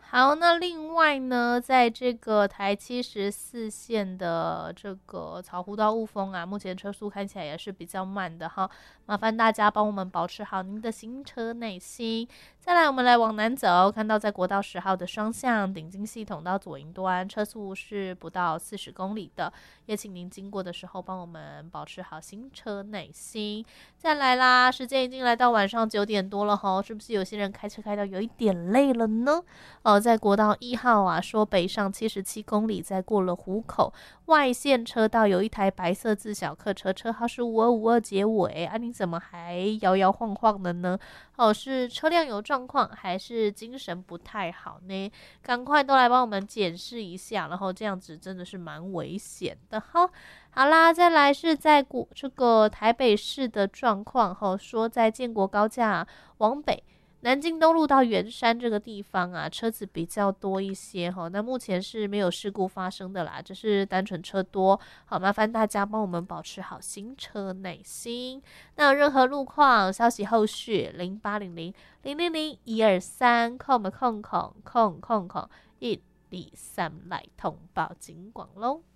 好，那另外呢，在这个台74线的这个草湖到雾峰啊，目前车速看起来也是比较慢的哈，麻烦大家帮我们保持好您的行车耐心。再来，我们来往南走，看到在国道10号的双向顶进系统到左营端，车速是不到40公里的，也请您经过的时候帮我们保持好行车耐心。再来啦，时间已经来到晚上9点多了吼，是不是有些人开车开到有一点累了呢？在国道1号啊，说北上77公里，在过了湖口外线车道，有一台白色自小客车，车号是5252结尾啊，你怎么还摇摇晃晃的呢？是车辆有状况，还是精神不太好呢？赶快都来帮我们检视一下，然后这样子真的是蛮危险的哈。好啦，再来是在这个台北市的状况，说在建国高架往北。南京东路到圆山这个地方啊，车子比较多一些哈。那目前是没有事故发生的啦，只是单纯车多。好，麻烦大家帮我们保持好行车耐心。那有任何路况消息后续0800000123空123来通报警广喽。